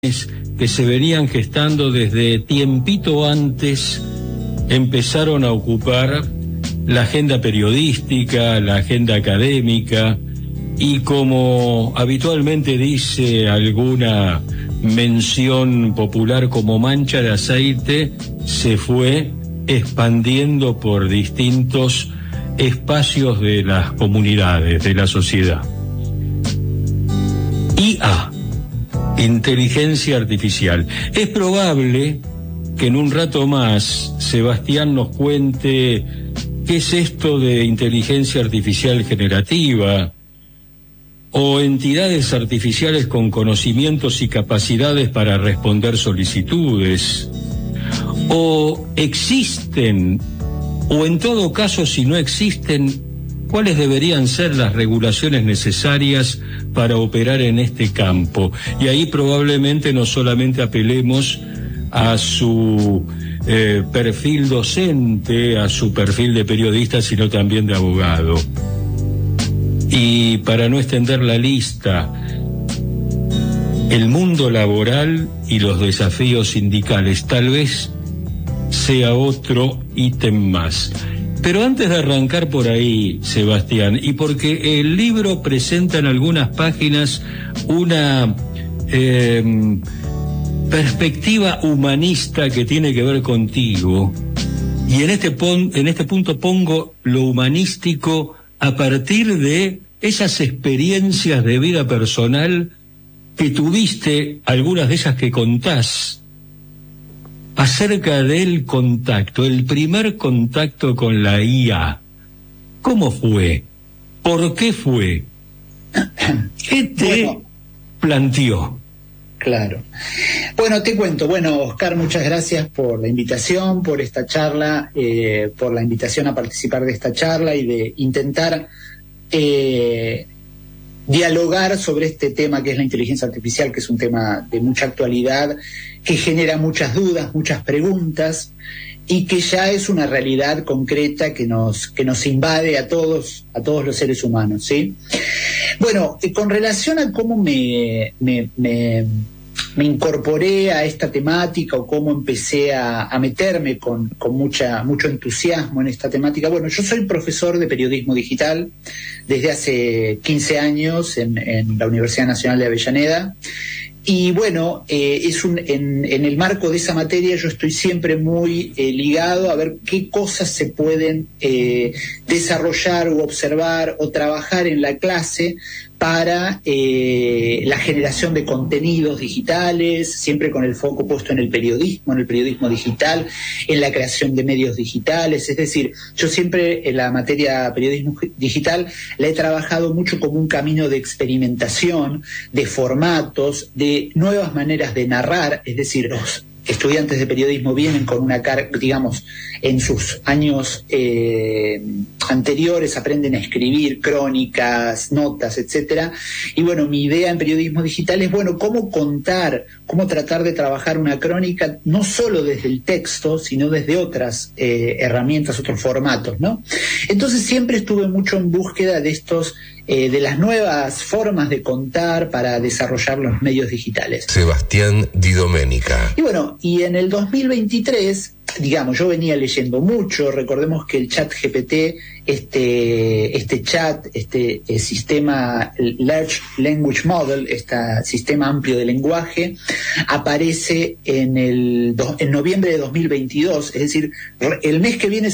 que se venían gestando desde tiempito antes empezaron a ocupar la agenda periodística, la agenda académica, y como habitualmente dice alguna mención popular, como mancha de aceite, se fue expandiendo por distintos espacios de las comunidades, de la sociedad. IA, inteligencia artificial. Es probable que en un rato más Sebastián nos cuente qué es esto de inteligencia artificial generativa, o entidades artificiales con conocimientos y capacidades para responder solicitudes, o existen, o en todo caso, si no existen, ¿cuáles deberían ser las regulaciones necesarias para operar en este campo? Y ahí probablemente no solamente apelemos a su perfil docente, a su perfil de periodista, sino también de abogado. Y para no extender la lista, el mundo laboral y los desafíos sindicales tal vez sea otro ítem más. Pero antes de arrancar por ahí, Sebastián, y porque el libro presenta en algunas páginas una perspectiva humanista que tiene que ver contigo, y en este punto pongo lo humanístico a partir de esas experiencias de vida personal que tuviste, algunas de esas que contás, acerca del contacto, el primer contacto con la IA. ¿Cómo fue? ¿Por qué fue? ¿Qué te planteó? Claro. Bueno, te cuento. Bueno, Oscar, muchas gracias por la invitación, por esta charla, por la invitación a participar de esta charla y de intentar dialogar sobre este tema que es la inteligencia artificial, que es un tema de mucha actualidad, que genera muchas dudas, muchas preguntas, y que ya es una realidad concreta que nos invade a todos los seres humanos, ¿sí? Bueno, con relación a cómo me incorporé a esta temática, o cómo empecé a meterme con mucho entusiasmo en esta temática. Bueno, yo soy profesor de periodismo digital desde hace 15 años en la Universidad Nacional de Avellaneda. Y bueno, en el marco de esa materia yo estoy siempre muy ligado a ver qué cosas se pueden desarrollar u observar o trabajar en la clase para la generación de contenidos digitales, siempre con el foco puesto en el periodismo digital, en la creación de medios digitales. Es decir, yo siempre en la materia periodismo digital la he trabajado mucho como un camino de experimentación, de formatos, de nuevas maneras de narrar. Es decir, los estudiantes de periodismo vienen con una carga, digamos, en sus años anteriores aprenden a escribir crónicas, notas, etcétera. Y bueno, mi idea en periodismo digital es, bueno, cómo tratar de trabajar una crónica no solo desde el texto, sino desde otras herramientas, otros formatos, ¿no? Entonces siempre estuve mucho en búsqueda de de las nuevas formas de contar para desarrollar los medios digitales. Sebastián Di Domenica. Y bueno, y en el 2023, digamos, yo venía leyendo mucho. Recordemos que el ChatGPT, este sistema Large Language Model, este sistema amplio de lenguaje, aparece en noviembre de 2022. Es decir, el mes que viene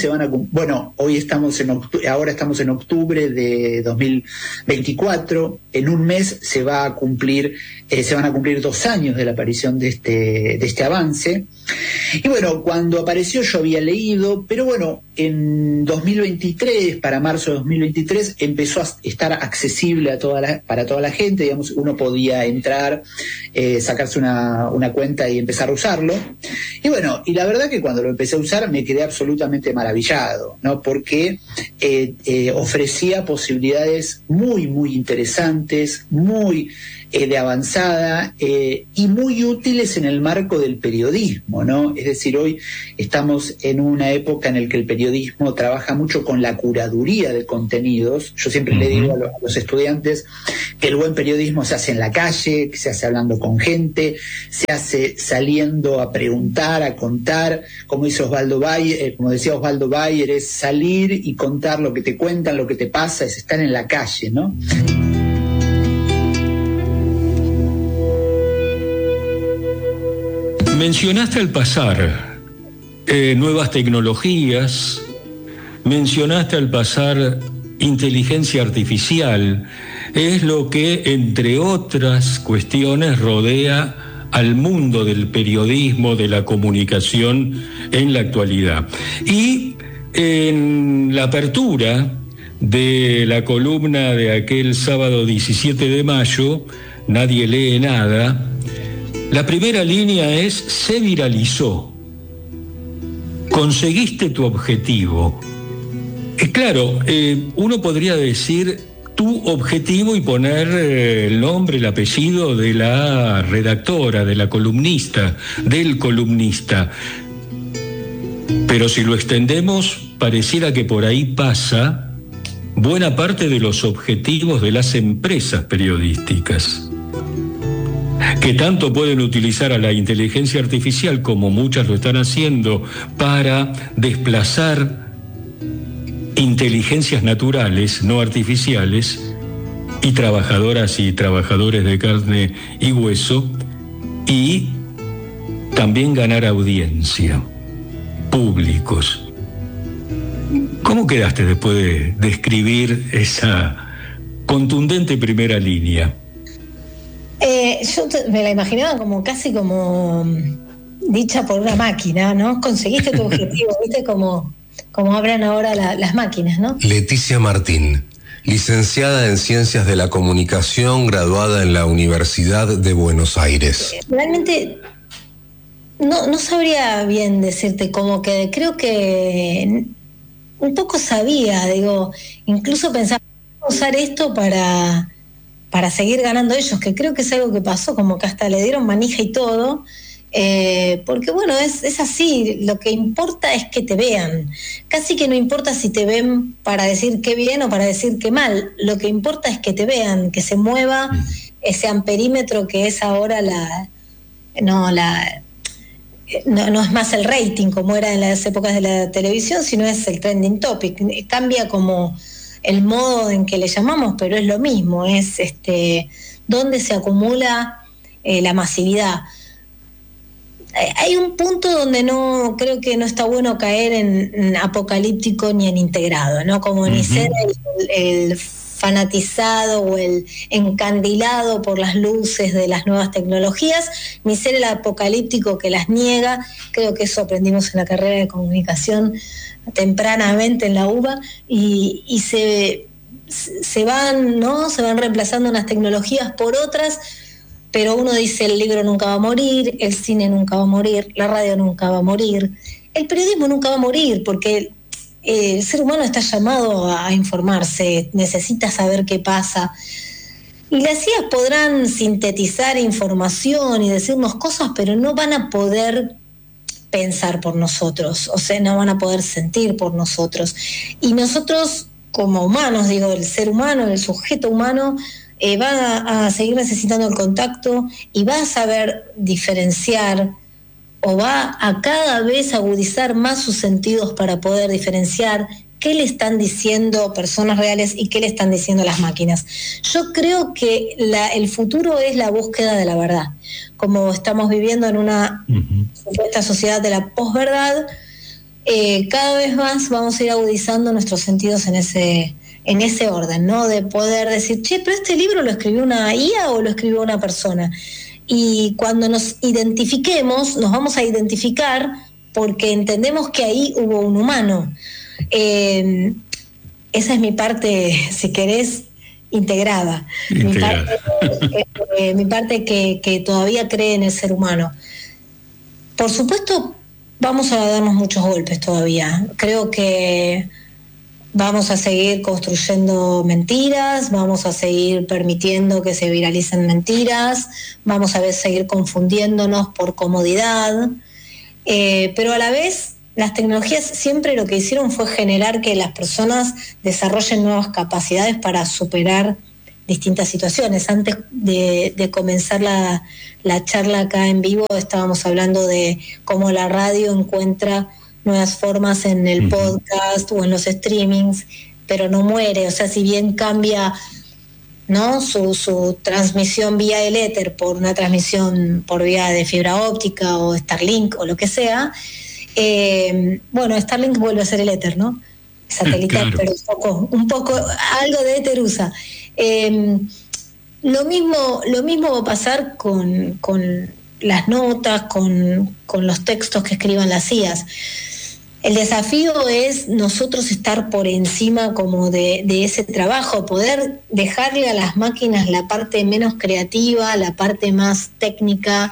ahora estamos en octubre de 2024. En un mes se van a cumplir 2 años de la aparición de este avance. Y bueno, cuando apareció yo había leído, pero bueno, en 2023, para marzo de 2023, empezó a estar accesible para toda la gente. Digamos, uno podía entrar, sacarse una cuenta y empezar a usarlo. Y bueno, y la verdad que cuando lo empecé a usar me quedé absolutamente maravillado, ¿no? Porque ofrecía posibilidades muy, muy interesantes, muy de avanzada y muy útiles en el marco del periodismo, ¿no? Es decir, hoy estamos en una época en la que el periodismo trabaja mucho con la curaduría de contenidos. Yo siempre le digo a los estudiantes que el buen periodismo se hace en la calle, que se hace hablando con gente, se hace saliendo a preguntar, a contar, como dice Osvaldo Bayer, como decía Osvaldo Bayer, es salir y contar lo que te cuentan, lo que te pasa, es estar en la calle, ¿no? Mencionaste al pasar nuevas tecnologías, mencionaste al pasar inteligencia artificial, es lo que, entre otras cuestiones, rodea al mundo del periodismo, de la comunicación en la actualidad. Y en la apertura de la columna de aquel sábado 17 de mayo, Nadie lee nada, la primera línea es: se viralizó, conseguiste tu objetivo. Claro, uno podría decir tu objetivo y poner el nombre, el apellido de la redactora, de la columnista, del columnista. Pero si lo extendemos, pareciera que por ahí pasa buena parte de los objetivos de las empresas periodísticas, que tanto pueden utilizar a la inteligencia artificial, como muchas lo están haciendo, para desplazar inteligencias naturales, no artificiales, y trabajadoras y trabajadores de carne y hueso, y también ganar audiencia, públicos. ¿Cómo quedaste después de escribir esa contundente primera línea? Yo me la imaginaba como casi como dicha por una máquina, ¿no? Conseguiste tu objetivo, ¿viste? Como hablan ahora las máquinas, ¿no? Leticia Martín, licenciada en Ciencias de la Comunicación, graduada en la Universidad de Buenos Aires. Realmente no sabría bien decirte cómo quedé. Creo que un poco sabía, incluso pensaba usar esto para seguir ganando ellos, que creo que es algo que pasó, como que hasta le dieron manija y todo, porque bueno, es así, lo que importa es que te vean, casi que no importa si te ven para decir qué bien o para decir qué mal, lo que importa es que te vean, que se mueva ese amperímetro que es ahora no es más el rating como era en las épocas de la televisión, sino es el trending topic, cambia como el modo en que le llamamos, pero es lo mismo, es donde se acumula la masividad. Hay un punto donde creo que no está bueno caer en apocalíptico ni en integrado, ¿no? Como ni ser el fanatizado o el encandilado por las luces de las nuevas tecnologías, ni ser el apocalíptico que las niega. Creo que eso aprendimos en la carrera de comunicación tempranamente en la UBA, y se van reemplazando unas tecnologías por otras, pero uno dice: el libro nunca va a morir, el cine nunca va a morir, la radio nunca va a morir, el periodismo nunca va a morir, porque el ser humano está llamado a informarse, necesita saber qué pasa. Y las IAs podrán sintetizar información y decirnos cosas, pero no van a poder pensar por nosotros, o sea, no van a poder sentir por nosotros. Y nosotros, como humanos, el ser humano, el sujeto humano, va a seguir necesitando el contacto y va a saber diferenciar, o va a cada vez agudizar más sus sentidos para poder diferenciar qué le están diciendo personas reales y qué le están diciendo las máquinas. Yo creo que el futuro es la búsqueda de la verdad. Como estamos viviendo en una supuesta sociedad de la posverdad, cada vez más vamos a ir agudizando nuestros sentidos en ese orden, ¿no? De poder decir, pero este libro lo escribió una IA o lo escribió una persona. Y cuando nos identifiquemos, nos vamos a identificar porque entendemos que ahí hubo un humano. Esa es mi parte, si querés, integrada. Mi parte que todavía cree en el ser humano. Por supuesto, vamos a darnos muchos golpes todavía. Creo que vamos a seguir construyendo mentiras, vamos a seguir permitiendo que se viralicen mentiras, vamos a seguir confundiéndonos por comodidad, pero a la vez las tecnologías siempre lo que hicieron fue generar que las personas desarrollen nuevas capacidades para superar distintas situaciones. Antes de comenzar la charla acá en vivo estábamos hablando de cómo la radio encuentra nuevas formas en el podcast o en los streamings, pero no muere. O sea, si bien cambia, ¿no?, su transmisión vía el éter por una transmisión por vía de fibra óptica o Starlink o lo que sea, bueno, Starlink vuelve a ser el éter, ¿no? Satelital, claro. Pero un poco algo de éter usa. Lo mismo va a pasar con las notas, con los textos que escriban las IAs. El desafío es nosotros estar por encima como de ese trabajo, poder dejarle a las máquinas la parte menos creativa, la parte más técnica,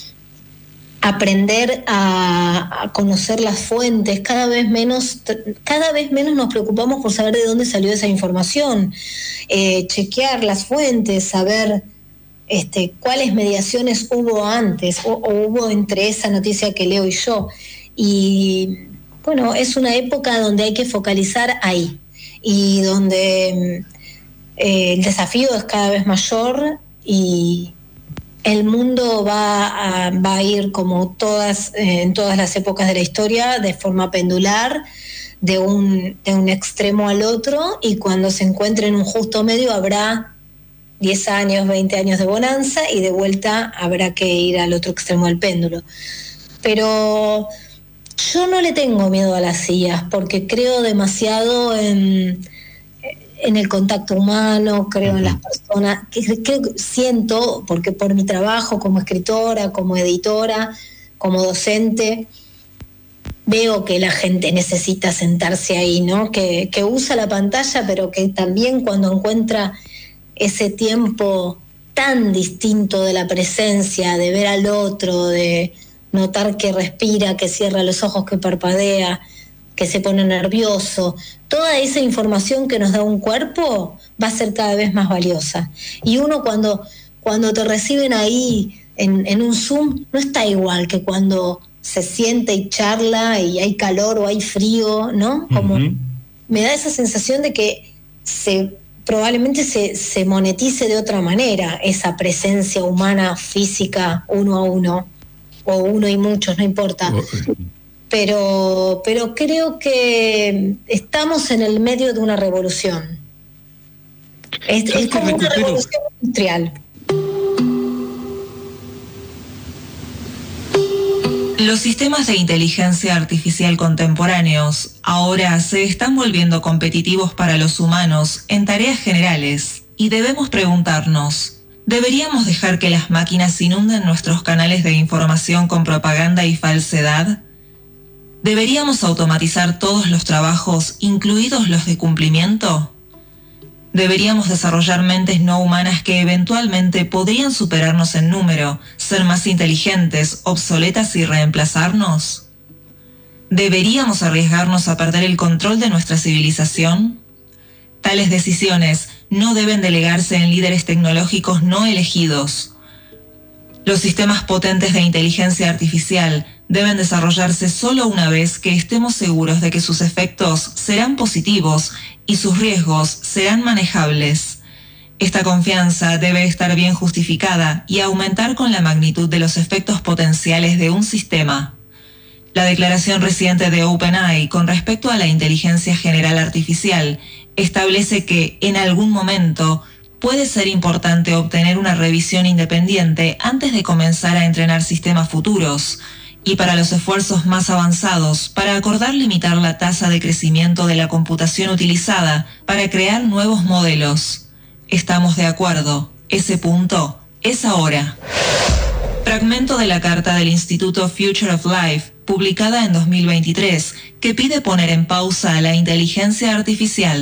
aprender a conocer las fuentes. Cada vez menos nos preocupamos por saber de dónde salió esa información, chequear las fuentes, saber cuáles mediaciones hubo antes o hubo entre esa noticia que leo y yo. Y bueno, es una época donde hay que focalizar ahí y donde el desafío es cada vez mayor y el mundo va a ir como en todas las épocas de la historia, de forma pendular, de un extremo al otro, y cuando se encuentre en un justo medio habrá 10 años, 20 años de bonanza y de vuelta habrá que ir al otro extremo del péndulo. Pero yo no le tengo miedo a las sillas porque creo demasiado en el contacto humano, creo en las personas, siento, porque por mi trabajo como escritora, como editora, como docente, veo que la gente necesita sentarse ahí, ¿no? Que usa la pantalla, pero que también cuando encuentra ese tiempo tan distinto de la presencia, de ver al otro, de notar que respira, que cierra los ojos, que parpadea, que se pone nervioso, toda esa información que nos da un cuerpo va a ser cada vez más valiosa. Y uno cuando te reciben ahí en un Zoom, no está igual que cuando se siente y charla y hay calor o hay frío, ¿no? Como me da esa sensación de que probablemente se monetice de otra manera esa presencia humana, física, uno a uno, o uno y muchos, no importa. Pero creo que estamos en el medio de una revolución. Es como una revolución industrial. Los sistemas de inteligencia artificial contemporáneos ahora se están volviendo competitivos para los humanos en tareas generales y debemos preguntarnos, ¿deberíamos dejar que las máquinas inunden nuestros canales de información con propaganda y falsedad? ¿Deberíamos automatizar todos los trabajos, incluidos los de cumplimiento? ¿Deberíamos desarrollar mentes no humanas que eventualmente podrían superarnos en número, ser más inteligentes, obsoletas y reemplazarnos? ¿Deberíamos arriesgarnos a perder el control de nuestra civilización? Tales decisiones no deben delegarse en líderes tecnológicos no elegidos. Los sistemas potentes de inteligencia artificial deben desarrollarse solo una vez que estemos seguros de que sus efectos serán positivos y sus riesgos serán manejables. Esta confianza debe estar bien justificada y aumentar con la magnitud de los efectos potenciales de un sistema. La declaración reciente de OpenAI con respecto a la inteligencia general artificial establece que, en algún momento, puede ser importante obtener una revisión independiente antes de comenzar a entrenar sistemas futuros, y para los esfuerzos más avanzados, para acordar limitar la tasa de crecimiento de la computación utilizada para crear nuevos modelos. Estamos de acuerdo. Ese punto es ahora. Fragmento de la carta del Instituto Future of Life, publicada en 2023, que pide poner en pausa a la inteligencia artificial.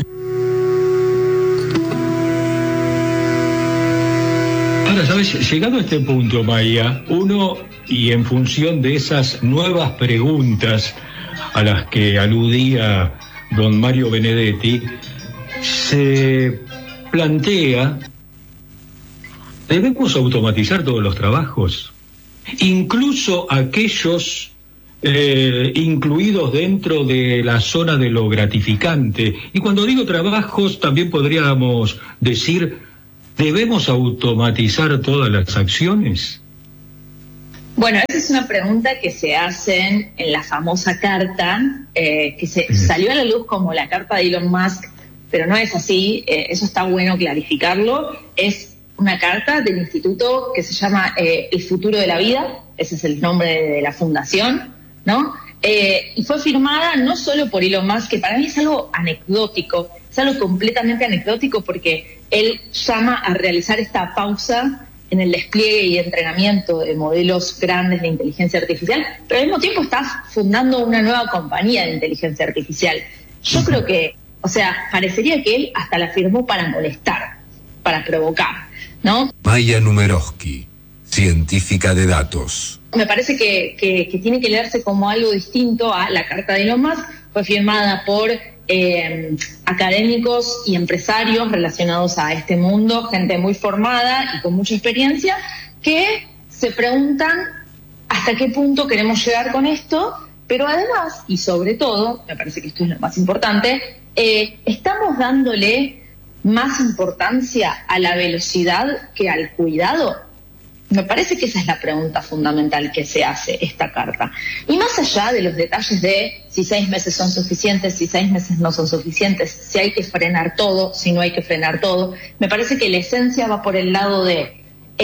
Ahora, ¿sabes? Llegado a este punto, Maya, y en función de esas nuevas preguntas a las que aludía don Mario Benedetti, se plantea: ¿debemos automatizar todos los trabajos? Incluso aquellos incluidos dentro de la zona de lo gratificante. Y cuando digo trabajos, también podríamos decir: ¿debemos automatizar todas las acciones? Bueno, esa es una pregunta que se hacen en la famosa carta, que se salió a la luz como la carta de Elon Musk, pero no es así, eso está bueno clarificarlo. Es una carta del instituto que se llama El Futuro de la Vida, ese es el nombre de la fundación, ¿no? Y fue firmada no solo por Elon Musk, que para mí es algo anecdótico, es algo completamente anecdótico, porque él llama a realizar esta pausa en el despliegue y entrenamiento de modelos grandes de inteligencia artificial, pero al mismo tiempo está fundando una nueva compañía de inteligencia artificial. Yo creo que, o sea, parecería que él hasta la firmó para molestar, para provocar, ¿no? Maya Numerovsky, científica de datos. Me parece que tiene que leerse como algo distinto a la carta de Elon Musk. Fue firmada por académicos y empresarios relacionados a este mundo, gente muy formada y con mucha experiencia, que se preguntan hasta qué punto queremos llegar con esto, pero además, y sobre todo, me parece que esto es lo más importante, estamos dándole más importancia a la velocidad que al cuidado. Me parece que esa es la pregunta fundamental que se hace esta carta. Y más allá de los detalles de si 6 meses son suficientes, si 6 meses no son suficientes, si hay que frenar todo, si no hay que frenar todo, me parece que la esencia va por el lado de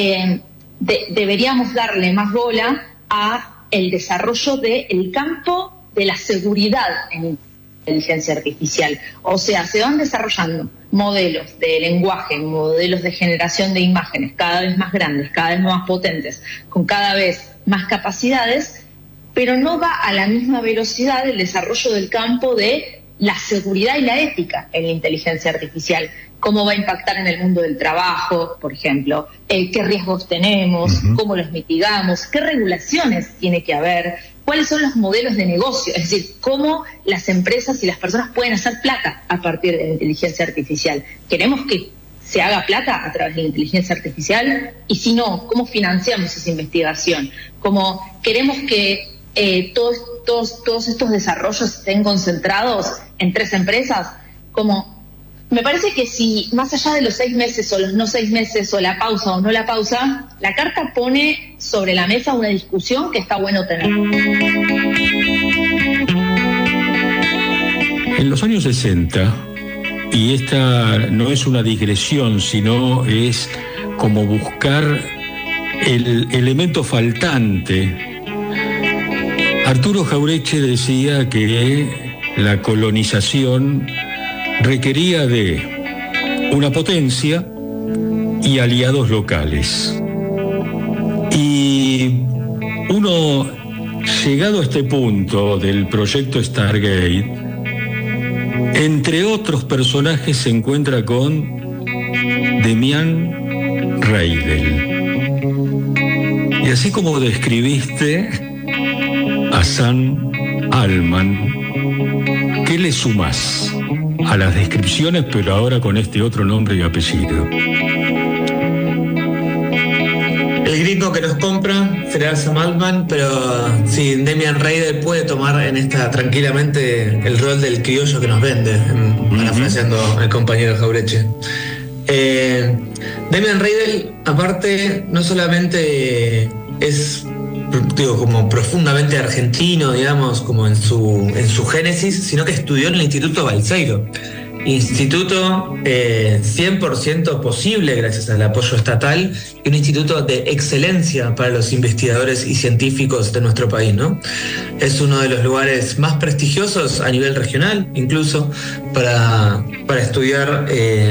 deberíamos darle más bola a el desarrollo del campo de la seguridad en inteligencia artificial. O sea, se van desarrollando modelos de lenguaje, modelos de generación de imágenes cada vez más grandes, cada vez más potentes, con cada vez más capacidades, pero no va a la misma velocidad el desarrollo del campo de la seguridad y la ética en la inteligencia artificial. Cómo va a impactar en el mundo del trabajo, por ejemplo, qué riesgos tenemos, cómo los mitigamos, qué regulaciones tiene que haber, cuáles son los modelos de negocio, es decir, cómo las empresas y las personas pueden hacer plata a partir de la inteligencia artificial. ¿Queremos que se haga plata a través de la inteligencia artificial? Y si no, ¿cómo financiamos esa investigación? ¿Cómo queremos que todos estos desarrollos estén concentrados en 3 empresas? Me parece que si más allá de los 6 meses o los no 6 meses o la pausa o no la pausa, la carta pone sobre la mesa una discusión que está bueno tener. En los años 60, y esta no es una digresión, sino es como buscar el elemento faltante, Arturo Jauretche decía que la colonización requería de una potencia y aliados locales. Y uno, llegado a este punto del proyecto Stargate, entre otros personajes se encuentra con Demian Reidel. Y así como describiste a Sam Altman, ¿qué le sumás a las descripciones, pero ahora con este otro nombre y apellido? El gringo que nos compra será Sam Altman, pero sí, Demian Reidel puede tomar en esta tranquilamente el rol del criollo que nos vende, parafraseando al compañero Jauretche. Demian Reidel, aparte, no solamente es, como profundamente argentino, digamos, como en su génesis, sino que estudió en el Instituto Balseiro. Instituto 100% posible gracias al apoyo estatal y un instituto de excelencia para los investigadores y científicos de nuestro país, ¿no? Es uno de los lugares más prestigiosos a nivel regional, incluso para estudiar.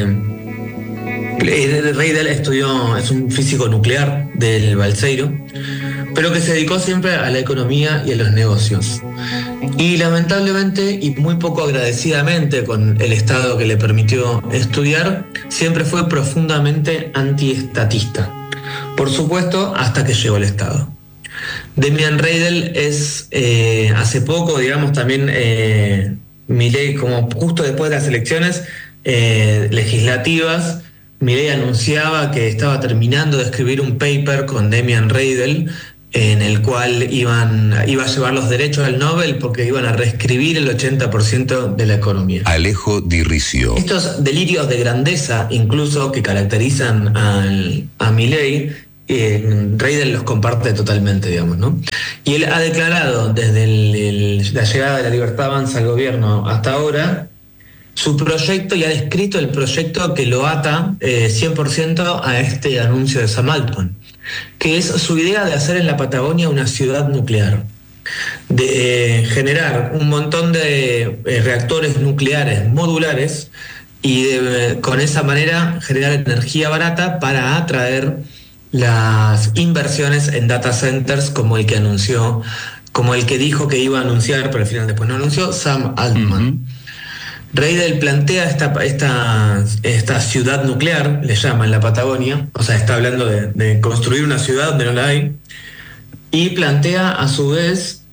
Reidel es un físico nuclear del Balseiro, pero que se dedicó siempre a la economía y a los negocios. Y lamentablemente, y muy poco agradecidamente con el Estado que le permitió estudiar, siempre fue profundamente antiestatista. Por supuesto, hasta que llegó el Estado. Demian Reidel es, hace poco, digamos, también Milei, como justo después de las elecciones legislativas, Milei anunciaba que estaba terminando de escribir un paper con Demian Reidel en el cual iba a llevar los derechos al Nobel porque iban a reescribir el 80% de la economía. Alejo Di Riccio. Estos delirios de grandeza, incluso, que caracterizan a Milei, Reidel los comparte totalmente, digamos, ¿no? Y él ha declarado desde la llegada de la Libertad Avanza al gobierno hasta ahora su proyecto, y ha descrito el proyecto que lo ata 100% a este anuncio de Sam Altman, que es su idea de hacer en la Patagonia una ciudad nuclear, de generar un montón de reactores nucleares modulares y con esa manera generar energía barata para atraer las inversiones en data centers como el que dijo que iba a anunciar, pero al final después no anunció, Sam Altman. Reidel plantea esta ciudad nuclear, le llama en la Patagonia, o sea, está hablando de construir una ciudad donde no la hay, y plantea a su vez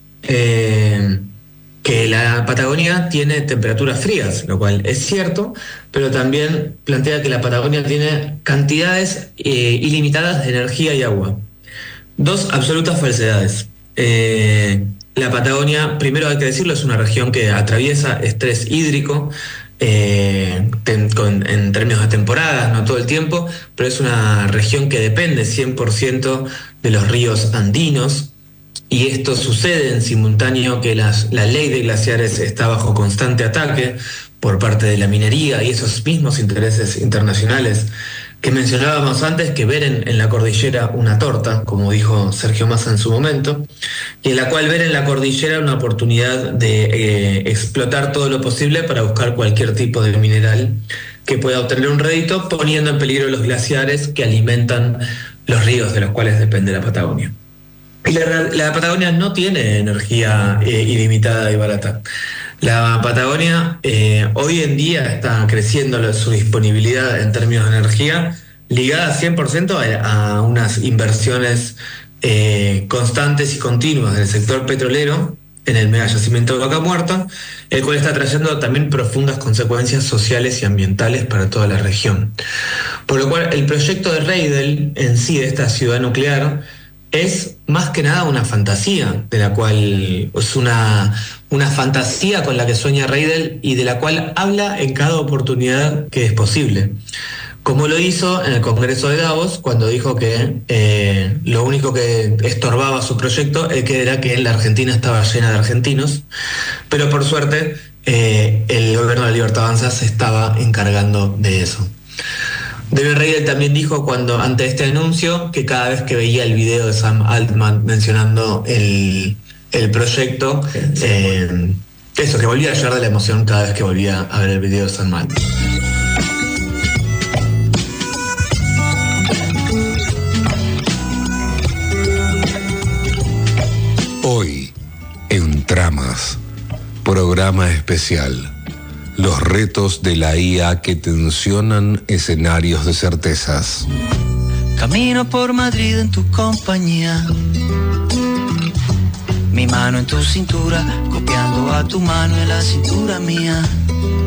que la Patagonia tiene temperaturas frías, lo cual es cierto, pero también plantea que la Patagonia tiene cantidades ilimitadas de energía y agua. Dos absolutas falsedades. La Patagonia, primero hay que decirlo, es una región que atraviesa estrés hídrico en términos de temporadas, no todo el tiempo, pero es una región que depende 100% de los ríos andinos, y esto sucede en simultáneo que la ley de glaciares está bajo constante ataque por parte de la minería y esos mismos intereses internacionales que mencionábamos antes, que ven en la cordillera una torta, como dijo Sergio Massa en su momento, y en la cual ven en la cordillera una oportunidad de explotar todo lo posible para buscar cualquier tipo de mineral que pueda obtener un rédito, poniendo en peligro los glaciares que alimentan los ríos de los cuales depende la Patagonia. Y la Patagonia no tiene energía ilimitada y barata. La Patagonia hoy en día está creciendo su disponibilidad en términos de energía, ligada 100% a unas inversiones constantes y continuas del sector petrolero en el mega yacimiento de Vaca Muerta, el cual está trayendo también profundas consecuencias sociales y ambientales para toda la región. Por lo cual el proyecto de Reidel en sí, de esta ciudad nuclear, es más que nada una fantasía, de la cual es una fantasía con la que sueña Reidel y de la cual habla en cada oportunidad que es posible. Como lo hizo en el Congreso de Davos, cuando dijo que lo único que estorbaba su proyecto era que la Argentina estaba llena de argentinos, pero por suerte el gobierno de la Libertad Avanza se estaba encargando de eso. Demian Reidel también dijo ante este anuncio que cada vez que veía el video de Sam Altman mencionando el proyecto, que volvía a llorar de la emoción cada vez que volvía a ver el video de Sam Altman. Hoy, en Tramas, programa especial. Los retos de la IA que tensionan escenarios de certezas. Camino por Madrid en tu compañía, mi mano en tu cintura, copiando a tu mano en la cintura mía.